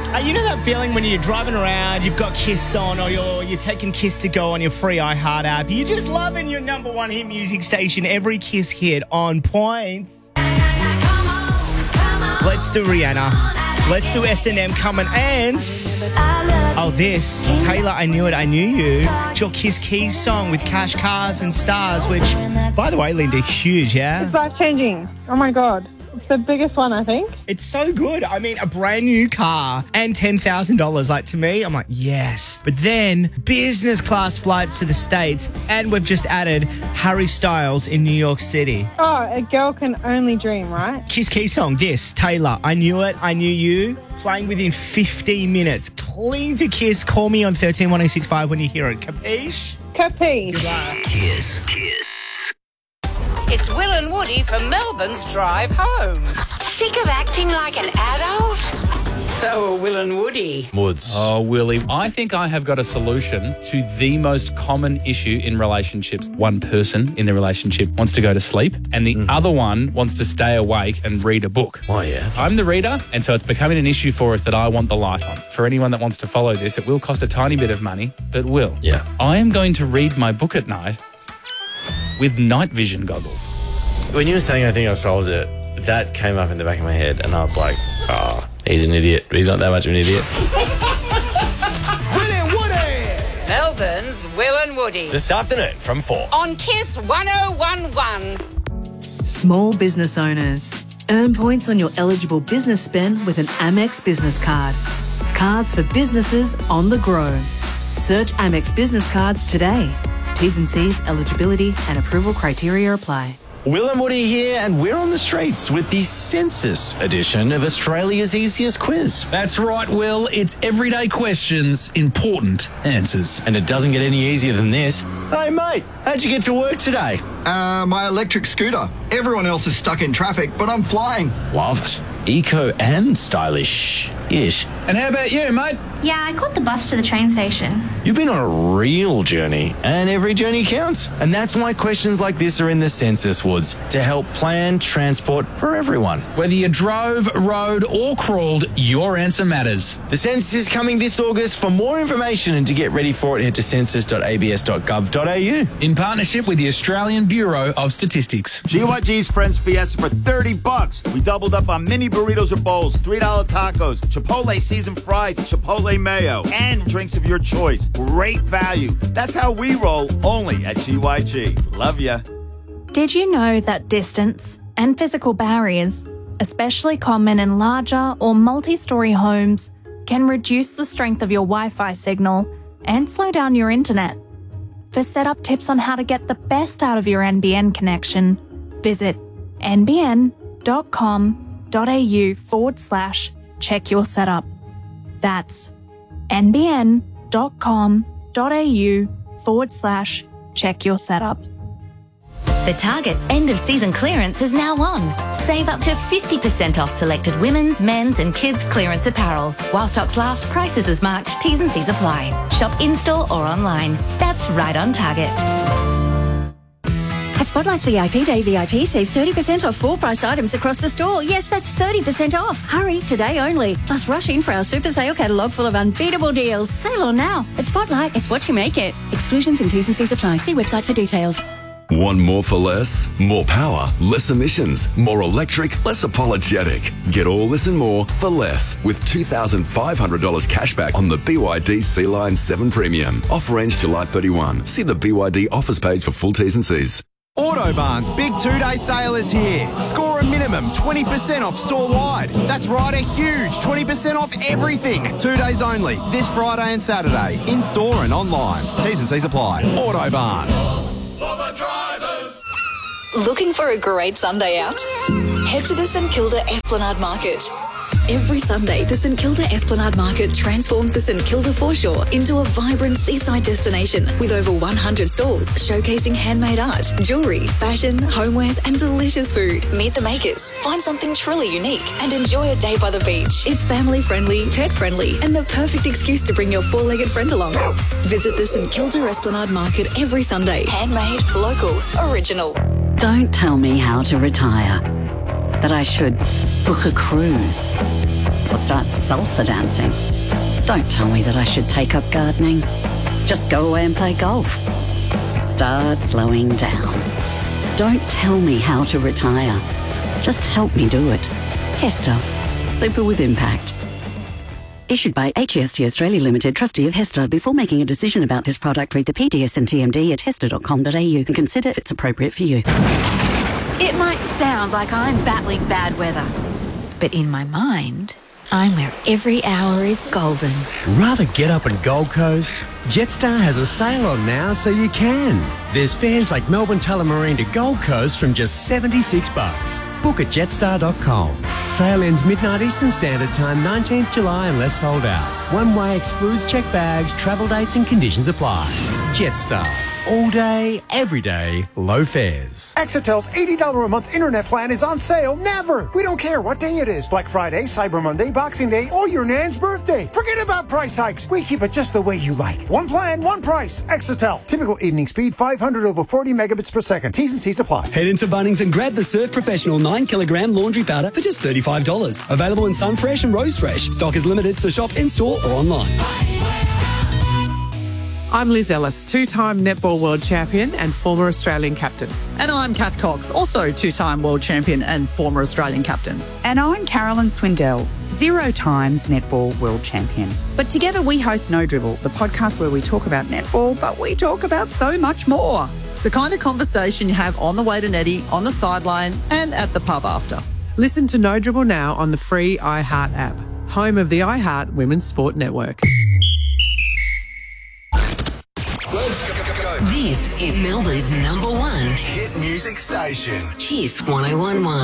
You know that feeling when you're driving around, you've got Kiss on, or you're taking Kiss to go on your free iHeart app. You're just loving your number one hit music station, every Kiss hit on point. Let's do Rihanna. Let's do S&M coming and... Oh, this. Taylor, I Knew It, I Knew You. It's your Kiss Keys song with Cash, Cars and Stars, which, by the way, Linda, huge, yeah? It's life-changing. Oh, my God. It's the biggest one, I think. It's so good. I mean, a brand new car and $10,000. Like, to me, I'm like, yes. But then business class flights to the States, and we've just added Harry Styles in New York City. Oh, a girl can only dream, right? Kiss Key song, this, Taylor, I Knew It, I Knew You. Playing within 15 minutes. Clean to Kiss. Call me on 131065 when you hear it. Capiche? Capiche. Goodbye. Kiss. It's Will and Woody for Melbourne's Drive Home. Sick of acting like an adult? So, Will and Woody. Woods. Oh, Willie, I think I have got a solution to the most common issue in relationships. One person in the relationship wants to go to sleep and the other one wants to stay awake and read a book. Oh, yeah. I'm the reader, and so it's becoming an issue for us that I want the light on. For anyone that wants to follow this, it will cost a tiny bit of money, but will. Yeah. I am going to read my book at night with night vision goggles. When you were saying I think I solved it, that came up in the back of my head and I was like, oh, he's an idiot. He's not that much of an idiot. Will and Woody. Melbourne's Will and Woody. This afternoon from 4. On Kiss 1011. Small business owners. Earn points on your eligible business spend with an Amex business card. Cards for businesses on the go. Search Amex business cards today. T's and C's, eligibility and approval criteria apply. Will and Woody here, and we're on the streets with the census edition of Australia's easiest quiz. That's right, Will. It's everyday questions, important answers. And it doesn't get any easier than this. Hey, mate, how'd you get to work today? My electric scooter. Everyone else is stuck in traffic, but I'm flying. Love it. Eco and stylish-ish. And how about you, mate? Yeah, I caught the bus to the train station. You've been on a real journey, and every journey counts. And that's why questions like this are in the census, Woods, to help plan transport for everyone. Whether you drove, rode or crawled, your answer matters. The census is coming this August. For more information and to get ready for it, head to census.abs.gov.au. In partnership with the Australian Bureau of Statistics. GYG's Friends Fiesta for $30. We doubled up on mini burritos or bowls, $3 tacos, Chipotle seasoned fries, Chipotle mayo, and drinks of your choice. Great value. That's how we roll, only at GYG. Love ya. Did you know that distance and physical barriers, especially common in larger or multi-storey homes, can reduce the strength of your Wi-Fi signal and slow down your internet? For setup tips on how to get the best out of your NBN connection, visit nbn.com.au/check your setup. That's nbn.com.au/check your setup. The Target end-of-season clearance is now on. Save up to 50% off selected women's, men's and kids' clearance apparel. While stocks last, prices as marked, T's and C's apply. Shop in-store or online. That's right on Target. At Spotlight's VIP Day VIP, save 30% off full-priced items across the store. Yes, that's 30% off. Hurry, today only. Plus, rush in for our super sale catalogue full of unbeatable deals. Sale on now. At Spotlight, it's what you make it. Exclusions and T's and C's apply. See website for details. Want more for less? More power, less emissions, more electric, less apologetic. Get all this and more for less with $2,500 cashback on the BYD Sea-Line 7 Premium. Offer ends July 31. See the BYD offers page for full T's and C's. Autobarn's big two-day sale is here. Score a minimum 20% off store-wide. That's right, a huge 20% off everything. 2 days only, this Friday and Saturday, in-store and online. T's and C's apply. Autobarn. For the drivers. Looking for a great Sunday out? Head to the St Kilda Esplanade Market. Every Sunday, the St Kilda Esplanade Market transforms the St Kilda foreshore into a vibrant seaside destination with over 100 stalls showcasing handmade art, jewellery, fashion, homewares and delicious food. Meet the makers, find something truly unique and enjoy a day by the beach. It's family friendly, pet friendly and the perfect excuse to bring your four-legged friend along. Visit the St Kilda Esplanade Market every Sunday. Handmade, local, original. Don't tell me how to retire. That I should book a cruise or start salsa dancing. Don't tell me that I should take up gardening. Just go away and play golf. Start slowing down. Don't tell me how to retire. Just help me do it. Hester. Super with impact. Issued by HEST Australia Limited, trustee of Hester. Before making a decision about this product, read the PDS and TMD at hester.com.au and consider if it's appropriate for you. It might sound like I'm battling bad weather, but in my mind, I'm where every hour is golden. Rather get up in Gold Coast? Jetstar has a sale on now, so you can. There's fares like Melbourne Tullamarine to Gold Coast from just $76. Book at jetstar.com. Sale ends midnight Eastern Standard Time, 19th July unless sold out. One way excludes checked bags, travel dates and conditions apply. Jetstar. All day, every day, low fares. Exitel's $80 a month internet plan is on sale never. We don't care what day it is. Black Friday, Cyber Monday, Boxing Day, or your nan's birthday. Forget about price hikes. We keep it just the way you like. One plan, one price. Exitel. Typical evening speed, 500 over 40 megabits per second. T's and C's apply. Head into Bunnings and grab the Surf Professional 9kg laundry powder for just $35. Available in Sunfresh and Rose Fresh. Stock is limited, so shop in-store or online. I'm Liz Ellis, two-time netball world champion and former Australian captain. And I'm Kath Cox, also two-time world champion and former Australian captain. And I'm Carolyn Swindell, 0 times netball world champion. But together we host No Dribble, the podcast where we talk about netball, but we talk about so much more. It's the kind of conversation you have on the way to Netty, on the sideline, and at the pub after. Listen to No Dribble now on the free iHeart app, home of the iHeart Women's Sport Network. This is Melbourne's #1 hit music station. Kiss 1011.